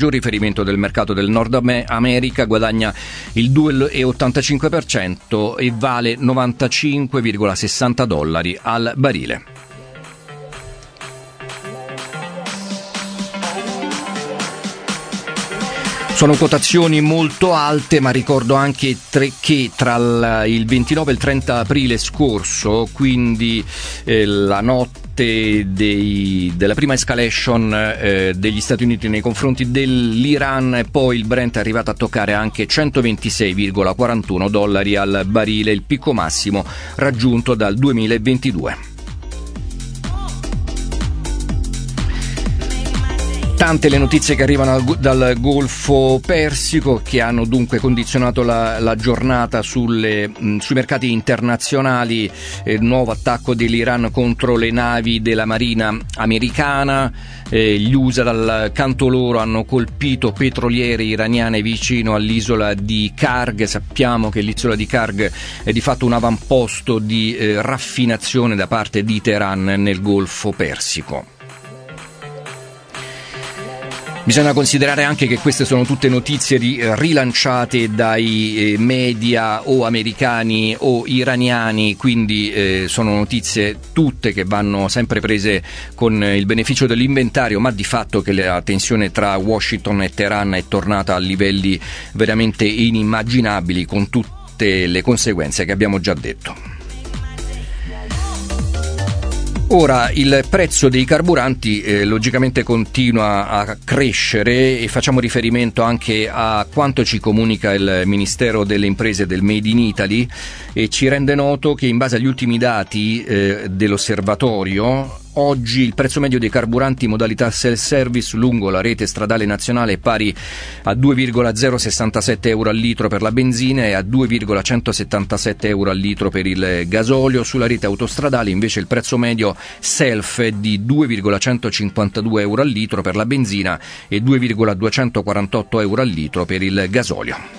riferimento del mercato del Nord America, guadagna il 2,85% e vale $95,60 al barile. Sono quotazioni molto alte, ma ricordo anche che tra il 29 e il 30 aprile scorso, quindi la notte della prima escalation degli Stati Uniti nei confronti dell'Iran, poi il Brent è arrivato a toccare anche $126,41 al barile, il picco massimo raggiunto dal 2022. Tante le notizie che arrivano dal Golfo Persico, che hanno dunque condizionato la giornata sui mercati internazionali. Nuovo attacco dell'Iran contro le navi della Marina americana. Gli USA dal canto loro hanno colpito petroliere iraniane vicino all'isola di Karg. Sappiamo che l'isola di Karg è di fatto un avamposto di raffinazione da parte di Teheran nel Golfo Persico. Bisogna considerare anche che queste sono tutte notizie rilanciate dai media o americani o iraniani, quindi sono notizie tutte che vanno sempre prese con il beneficio dell'inventario, ma di fatto che la tensione tra Washington e Teheran è tornata a livelli veramente inimmaginabili, con tutte le conseguenze che abbiamo già detto. Ora, il prezzo dei carburanti logicamente continua a crescere e facciamo riferimento anche a quanto ci comunica il Ministero delle Imprese del Made in Italy, e ci rende noto che in base agli ultimi dati dell'osservatorio, oggi il prezzo medio dei carburanti in modalità self-service lungo la rete stradale nazionale è pari a €2,067 al litro per la benzina e a €2,177 al litro per il gasolio. Sulla rete autostradale invece il prezzo medio self è di €2,152 al litro per la benzina e €2,248 al litro per il gasolio.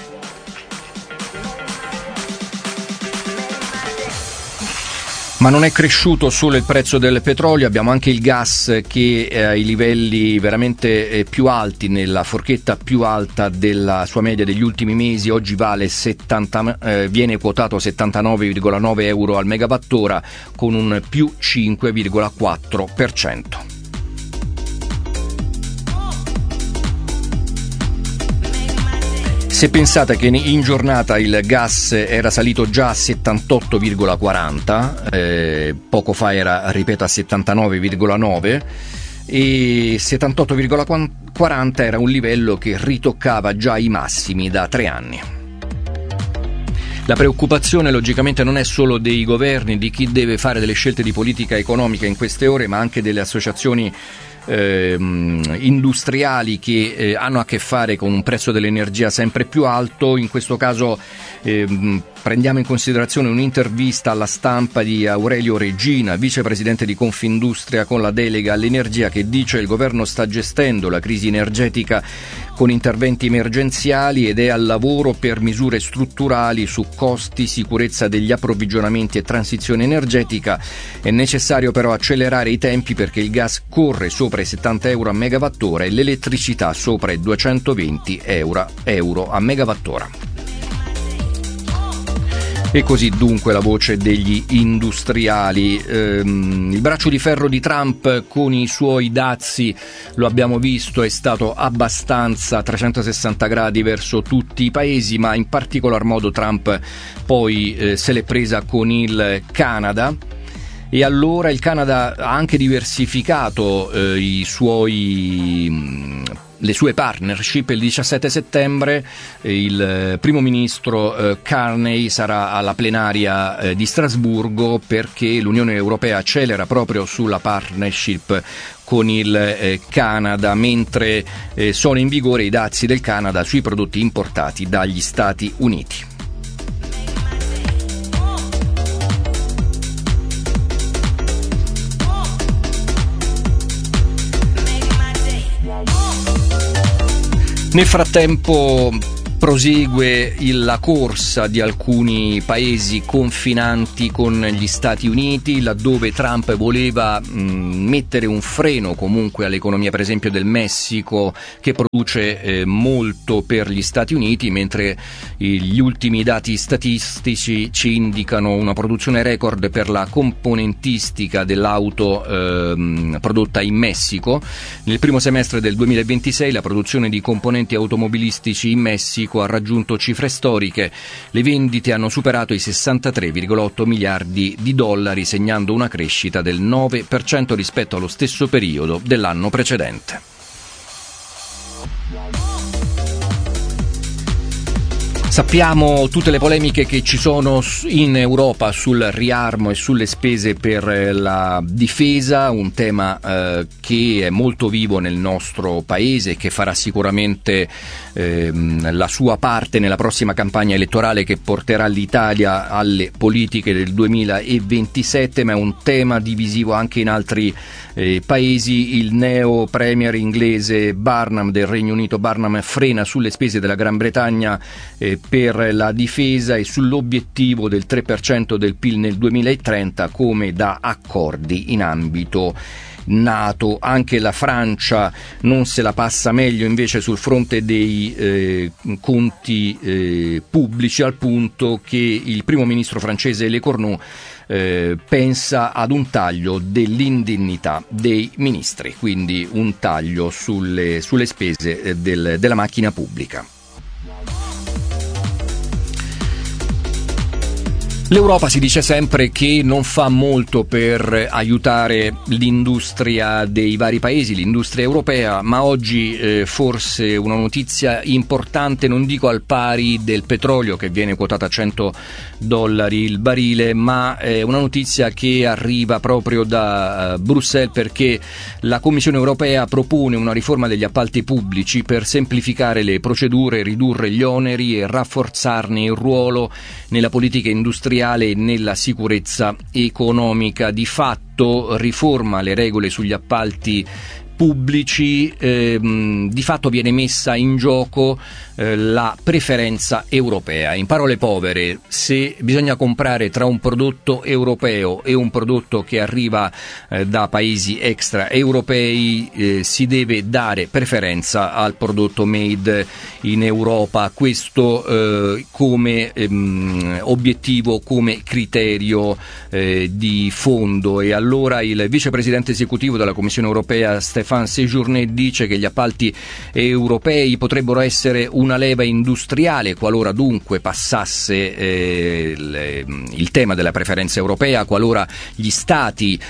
Ma non è cresciuto solo il prezzo del petrolio, abbiamo anche il gas che è ai livelli veramente più alti, nella forchetta più alta della sua media degli ultimi mesi. Oggi viene quotato €79,9 al megawattora, con un più 5,4%. Se pensate che in giornata il gas era salito già a 78,40, poco fa era, ripeto, a 79,9, e 78,40 era un livello che ritoccava già i massimi da 3 anni. La preoccupazione logicamente non è solo dei governi, di chi deve fare delle scelte di politica economica in queste ore, ma anche delle associazioni industriali che hanno a che fare con un prezzo dell'energia sempre più alto. In questo caso prendiamo in considerazione un'intervista alla Stampa di Aurelio Regina, vicepresidente di Confindustria con la delega all'energia, che dice che il governo sta gestendo la crisi energetica con interventi emergenziali ed è al lavoro per misure strutturali su costi, sicurezza degli approvvigionamenti e transizione energetica. È necessario però accelerare i tempi perché il gas corre sopra i €70 a megawattora e l'elettricità sopra i €220 a megawattora. E così dunque la voce degli industriali. Il braccio di ferro di Trump con i suoi dazi, lo abbiamo visto, è stato abbastanza a 360 gradi verso tutti i paesi, ma in particolar modo Trump poi se l'è presa con il Canada. E allora il Canada ha anche diversificato le sue partnership. Il 17 settembre il primo ministro Carney sarà alla plenaria di Strasburgo, perché l'Unione Europea accelera proprio sulla partnership con il Canada, mentre sono in vigore i dazi del Canada sui prodotti importati dagli Stati Uniti. Nel frattempo Prosegue la corsa di alcuni paesi confinanti con gli Stati Uniti, laddove Trump voleva mettere un freno comunque all'economia, per esempio del Messico, che produce molto per gli Stati Uniti, mentre gli ultimi dati statistici ci indicano una produzione record per la componentistica dell'auto prodotta in Messico. Nel primo semestre del 2026 la produzione di componenti automobilistici in Messico ha raggiunto cifre storiche. Le vendite hanno superato i 63,8 miliardi di dollari, segnando una crescita del 9% rispetto allo stesso periodo dell'anno precedente. Sappiamo tutte le polemiche che ci sono in Europa sul riarmo e sulle spese per la difesa, un tema che è molto vivo nel nostro paese e che farà sicuramente la sua parte nella prossima campagna elettorale che porterà l'Italia alle politiche del 2027, ma è un tema divisivo anche in altri paesi. Il neo premier inglese Barnum del Regno Unito, Barnum, frena sulle spese della Gran Bretagna per la difesa e sull'obiettivo del 3% del PIL nel 2030 come da accordi in ambito NATO. Anche la Francia non se la passa meglio invece sul fronte dei conti pubblici, al punto che il primo ministro francese Le Cornu pensa ad un taglio dell'indennità dei ministri, quindi un taglio sulle spese della macchina pubblica. L'Europa si dice sempre che non fa molto per aiutare l'industria dei vari paesi, l'industria europea, ma oggi forse una notizia importante, non dico al pari del petrolio che viene quotato a $100 il barile, ma è una notizia che arriva proprio da Bruxelles, perché la Commissione europea propone una riforma degli appalti pubblici per semplificare le procedure, ridurre gli oneri e rafforzarne il ruolo nella politica industriale e nella sicurezza economica. Di fatto riforma le regole sugli appalti pubblici, di fatto viene messa in gioco la preferenza europea. In parole povere, se bisogna comprare tra un prodotto europeo e un prodotto che arriva da paesi extraeuropei, si deve dare preferenza al prodotto made in Europa. Questo come obiettivo, come criterio di fondo. E allora il vicepresidente esecutivo della Commissione europea Stéphane Séjourné dice che gli appalti europei potrebbero essere una leva industriale qualora dunque passasse il tema della preferenza europea, qualora gli stati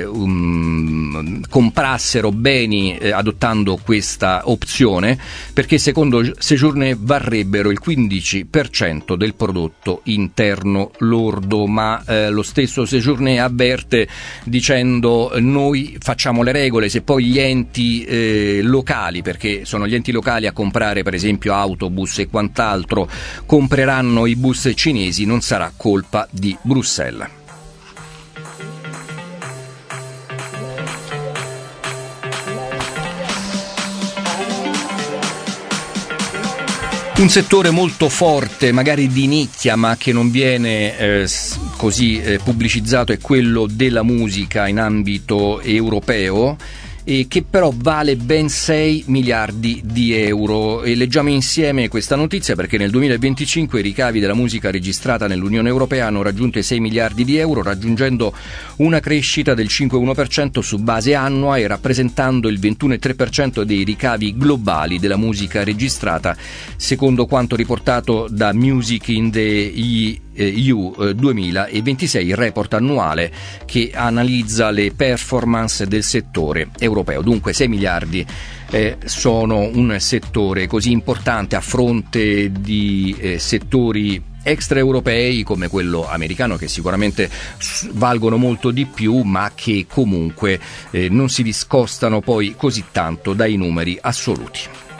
comprassero beni adottando questa opzione, perché secondo Séjourné varrebbero il 15% del prodotto interno lordo. Ma lo stesso Séjourné avverte dicendo: noi facciamo le regole, se poi gli enti locali, perché sono gli enti locali a comprare per esempio autobus e quant'altro, compreranno i bus cinesi, non sarà colpa di Bruxelles. Un settore molto forte, magari di nicchia, ma che non viene così pubblicizzato, è quello della musica in ambito europeo, e che però vale ben 6 miliardi di euro. E leggiamo insieme questa notizia perché nel 2025 i ricavi della musica registrata nell'Unione Europea hanno raggiunto i 6 miliardi di euro, raggiungendo una crescita del 5,1% su base annua e rappresentando il 21,3% dei ricavi globali della musica registrata, secondo quanto riportato da Music in the EU 2026, il report annuale che analizza le performance del settore europeo. Dunque 6 miliardi sono un settore così importante a fronte di settori extraeuropei come quello americano, che sicuramente valgono molto di più, ma che comunque non si discostano poi così tanto dai numeri assoluti.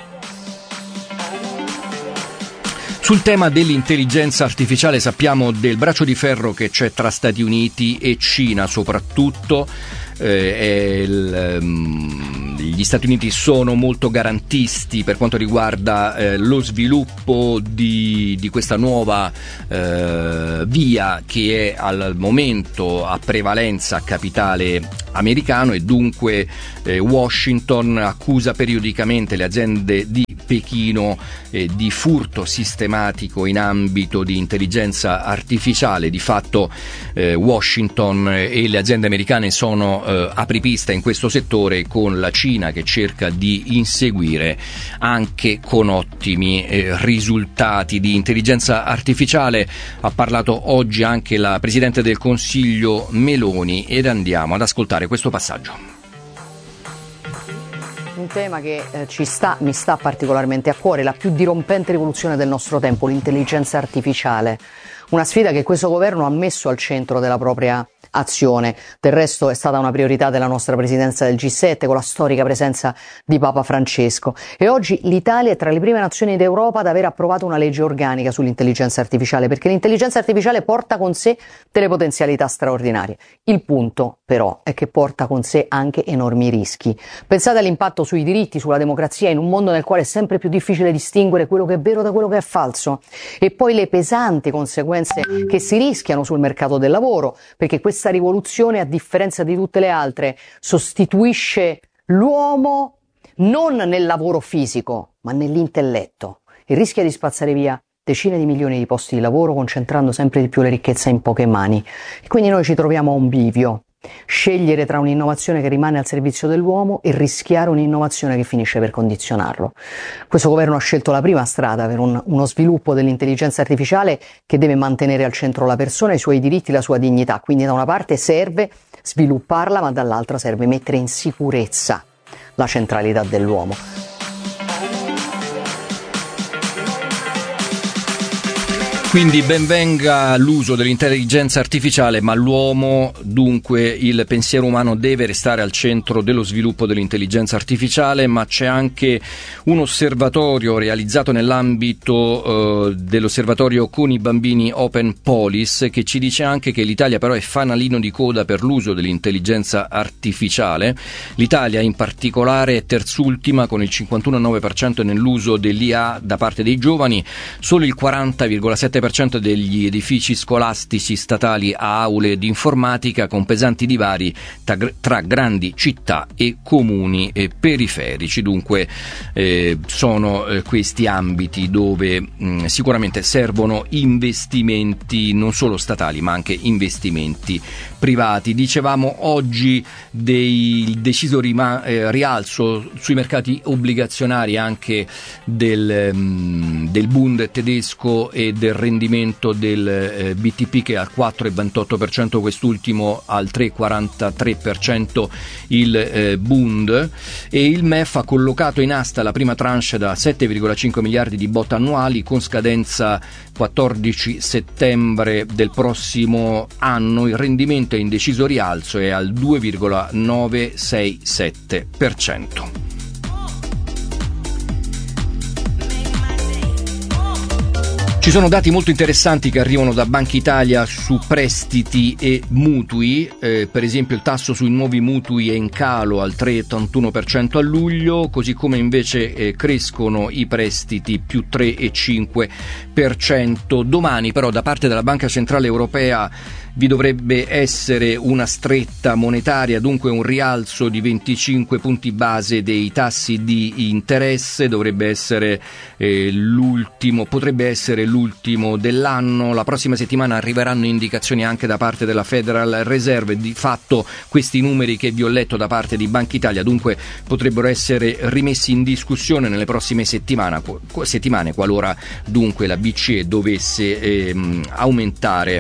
Sul tema dell'intelligenza artificiale sappiamo del braccio di ferro che c'è tra Stati Uniti e Cina soprattutto. gli Stati Uniti sono molto garantisti per quanto riguarda lo sviluppo di questa nuova via che è al momento a prevalenza capitale americano, e dunque Washington accusa periodicamente le aziende di Pechino di furto sistematico in ambito di intelligenza artificiale. Di fatto Washington e le aziende americane sono apripista in questo settore, con la Cina che cerca di inseguire anche con ottimi risultati di intelligenza artificiale. Ha parlato oggi anche la Presidente del Consiglio Meloni, ed andiamo ad ascoltare questo passaggio. Un tema che mi sta particolarmente a cuore, la più dirompente rivoluzione del nostro tempo, l'intelligenza artificiale. Una sfida che questo governo ha messo al centro della propria azione. Del resto è stata una priorità della nostra presidenza del G7, con la storica presenza di Papa Francesco. E oggi l'Italia è tra le prime nazioni d'Europa ad aver approvato una legge organica sull'intelligenza artificiale, perché l'intelligenza artificiale porta con sé delle potenzialità straordinarie. Il punto, però, è che porta con sé anche enormi rischi. Pensate all'impatto sui diritti, sulla democrazia, in un mondo nel quale è sempre più difficile distinguere quello che è vero da quello che è falso. E poi le pesanti conseguenze che si rischiano sul mercato del lavoro, perché questa rivoluzione, a differenza di tutte le altre, sostituisce l'uomo non nel lavoro fisico, ma nell'intelletto, e rischia di spazzare via decine di milioni di posti di lavoro, concentrando sempre di più le ricchezze in poche mani. E quindi noi ci troviamo a un bivio: scegliere tra un'innovazione che rimane al servizio dell'uomo e rischiare un'innovazione che finisce per condizionarlo. Questo governo ha scelto la prima strada per uno sviluppo dell'intelligenza artificiale che deve mantenere al centro la persona, i suoi diritti, la sua dignità. Quindi da una parte serve svilupparla, ma dall'altra serve mettere in sicurezza la centralità dell'uomo. Quindi ben venga l'uso dell'intelligenza artificiale, ma l'uomo, dunque il pensiero umano, deve restare al centro dello sviluppo dell'intelligenza artificiale. Ma c'è anche un osservatorio realizzato nell'ambito dell'osservatorio con i bambini Open Polis, che ci dice anche che l'Italia però è fanalino di coda per l'uso dell'intelligenza artificiale. L'Italia in particolare è terzultima, con il 51,9% nell'uso dell'IA da parte dei giovani. Solo il 40,7% degli edifici scolastici statali ha aule di informatica, con pesanti divari tra grandi città e comuni periferici. Dunque sono questi ambiti dove sicuramente servono investimenti non solo statali, ma anche investimenti privati. Dicevamo oggi del deciso rialzo sui mercati obbligazionari anche del Bund tedesco e del rendimento del BTP, che è al 4,28%, quest'ultimo al 3,43% il Bund, e il MEF ha collocato in asta la prima tranche da 7,5 miliardi di bot annuali con scadenza 14 settembre del prossimo anno. Il rendimento è in deciso rialzo, è al 2,967%. Ci sono dati molto interessanti che arrivano da Banca Italia su prestiti e mutui. Per esempio il tasso sui nuovi mutui è in calo al 3,81% a luglio, così come invece crescono i prestiti più 3,5%. Domani però da parte della Banca Centrale Europea vi dovrebbe essere una stretta monetaria, dunque un rialzo di 25 punti base dei tassi di interesse. Dovrebbe essere potrebbe essere l'ultimo dell'anno. La prossima settimana arriveranno indicazioni anche da parte della Federal Reserve. Di fatto questi numeri che vi ho letto da parte di Banca Italia dunque potrebbero essere rimessi in discussione nelle prossime settimane, qualora dunque la BCE dovesse aumentare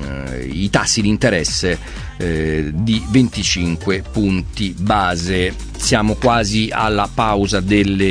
i tassi di interesse di 25 punti base. siamo quasi alla pausa delle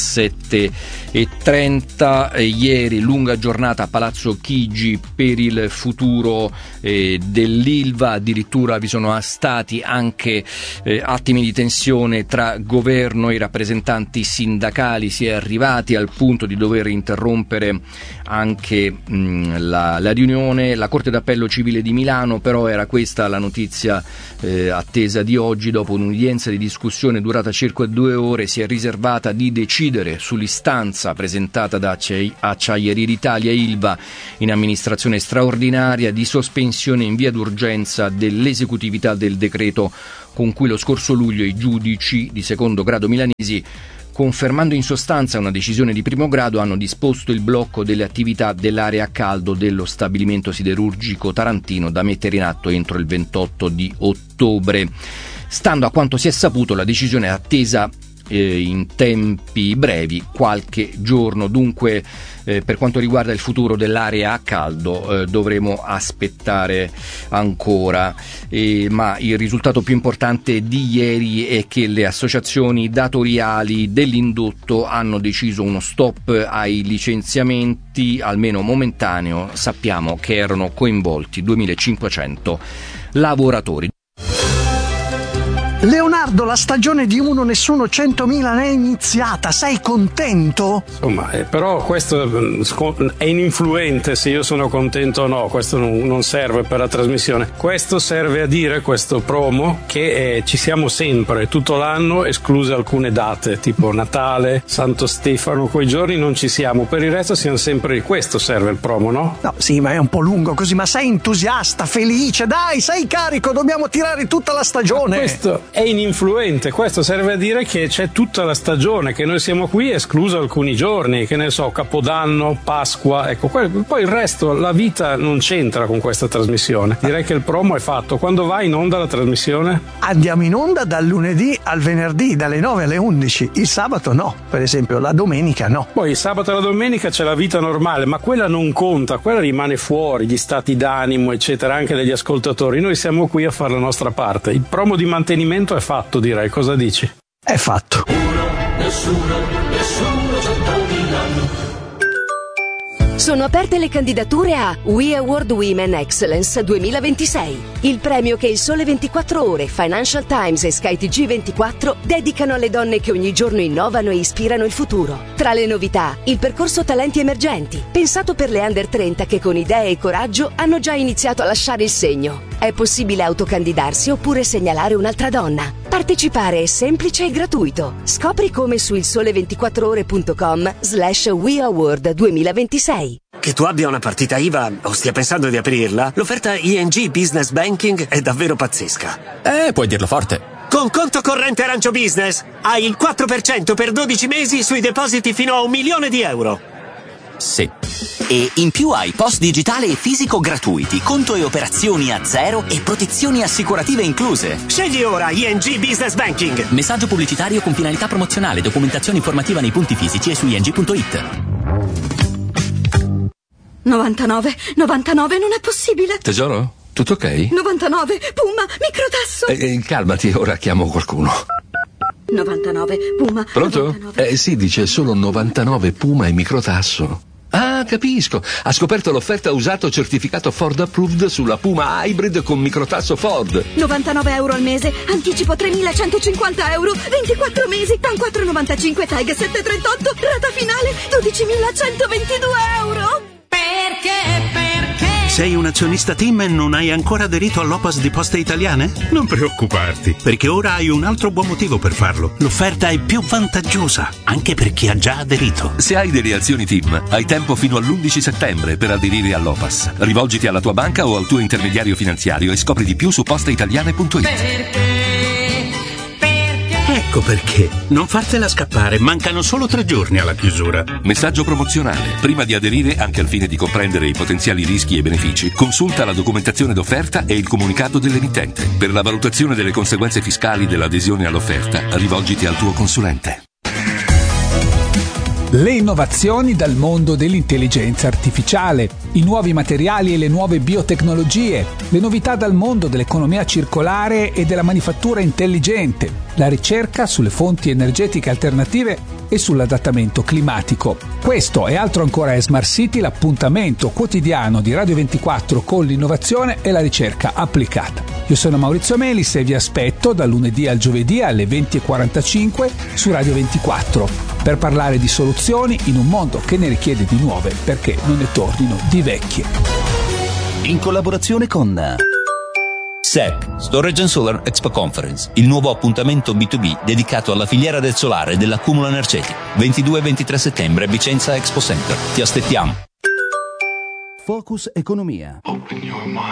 17:30. Ieri lunga giornata a Palazzo Chigi per il futuro dell'Ilva, addirittura vi sono stati anche attimi di tensione tra governo e rappresentanti sindacali, si è arrivati al punto di dover interrompere anche la riunione. La Corte d'Appello Civile di Milano, però era questa la notizia attesa di oggi, dopo un'udienza di discussione durata circa 2 ore, si è riservata di decidere sull'istanza presentata da Acciaierie d'Italia e Ilva in amministrazione straordinaria di sospensione in via d'urgenza dell'esecutività del decreto con cui lo scorso luglio i giudici di secondo grado milanesi, confermando in sostanza una decisione di primo grado, hanno disposto il blocco delle attività dell'area a caldo dello stabilimento siderurgico tarantino da mettere in atto entro il 28 di ottobre. Stando a quanto si è saputo, la decisione è attesa in tempi brevi, qualche giorno. Dunque, per quanto riguarda il futuro dell'area a caldo, dovremo aspettare ancora. Ma il risultato più importante di ieri è che le associazioni datoriali dell'indotto hanno deciso uno stop ai licenziamenti, almeno momentaneo. Sappiamo che erano coinvolti 2.500 lavoratori. Leonardo, la stagione di Uno Nessuno 100.000 è iniziata, sei contento? Insomma, però questo è ininfluente se io sono contento o no, questo non serve per la trasmissione. Questo serve a dire, questo promo, che ci siamo sempre, tutto l'anno, escluse alcune date, tipo Natale, Santo Stefano, quei giorni non ci siamo, per il resto siamo sempre, questo serve il promo, no? No, sì, ma è un po' lungo così, ma sei entusiasta, felice, dai, sei carico, dobbiamo tirare tutta la stagione. Ma questo è ininfluente, questo serve a dire che c'è tutta la stagione, che noi siamo qui escluso alcuni giorni, che ne so, Capodanno, Pasqua, ecco, poi il resto, la vita non c'entra con questa trasmissione. Direi che il promo è fatto. Quando va in onda la trasmissione? Andiamo in onda dal lunedì al venerdì, dalle 9 alle 11, il sabato no, per esempio, la domenica no. Poi il sabato e la domenica c'è la vita normale, ma quella non conta, quella rimane fuori, gli stati d'animo eccetera, anche degli ascoltatori. Noi siamo qui a fare la nostra parte. Il promo di mantenimento è fatto, direi. Cosa dici? È fatto. Nessuno 100.000. Sono aperte le candidature a We Award Women Excellence 2026, il premio che il Sole 24 Ore, Financial Times e Sky TG24 dedicano alle donne che ogni giorno innovano e ispirano il futuro. Tra le novità, il percorso Talenti Emergenti, pensato per le under 30 che con idee e coraggio hanno già iniziato a lasciare il segno. È possibile autocandidarsi oppure segnalare un'altra donna. Partecipare è semplice e gratuito. Scopri come su ilsole24ore.com/WeAward 2026. Che tu abbia una partita IVA o stia pensando di aprirla, l'offerta ING Business Banking è davvero pazzesca. Puoi dirlo forte. Con conto corrente Arancio Business hai il 4% per 12 mesi sui depositi fino a €1.000.000. Sì. E in più hai post digitale e fisico gratuiti, conto e operazioni a zero e protezioni assicurative incluse. Scegli ora ING Business Banking. Messaggio pubblicitario con finalità promozionale, documentazione informativa nei punti fisici e su ing.it. 99 non è possibile. Tesoro, tutto ok? 99 Puma microtasso. Calmati, ora chiamo qualcuno. 99 Puma. Pronto? 99. Sì, dice solo 99 Puma e microtasso. Ah, capisco. Ha scoperto l'offerta usato certificato Ford Approved sulla Puma Hybrid con microtasso Ford. €99 al mese, anticipo €3.150, 24 mesi, TAN 4,95, TAG 738, rata finale €12.122. Perché? Sei un azionista TIM e non hai ancora aderito all'OPAS di Poste Italiane? Non preoccuparti, perché ora hai un altro buon motivo per farlo. L'offerta è più vantaggiosa, anche per chi ha già aderito. Se hai delle azioni TIM, hai tempo fino all'11 settembre per aderire all'OPAS. Rivolgiti alla tua banca o al tuo intermediario finanziario e scopri di più su posteitaliane.it. Ecco perché. Non fartela scappare, mancano solo 3 giorni alla chiusura. Messaggio promozionale. Prima di aderire, anche al fine di comprendere i potenziali rischi e benefici, consulta la documentazione d'offerta e il comunicato dell'emittente. Per la valutazione delle conseguenze fiscali dell'adesione all'offerta, rivolgiti al tuo consulente. Le innovazioni dal mondo dell'intelligenza artificiale. i nuovi materiali e le nuove biotecnologie, le novità dal mondo dell'economia circolare e della manifattura intelligente, la ricerca sulle fonti energetiche alternative e sull'adattamento climatico. Questo e altro ancora è Smart City, l'appuntamento quotidiano di Radio 24 con l'innovazione e la ricerca applicata. Io sono Maurizio Melis e vi aspetto dal lunedì al giovedì alle 20:45 su Radio 24 per parlare di soluzioni in un mondo che ne richiede di nuove perché non ne tornino di vecchie. In collaborazione con SEC, Storage and Solar Expo Conference, il nuovo appuntamento B2B dedicato alla filiera del solare e dell'accumulo energetico. 22 e 23 settembre, Vicenza Expo Center. Ti aspettiamo. Focus Economia.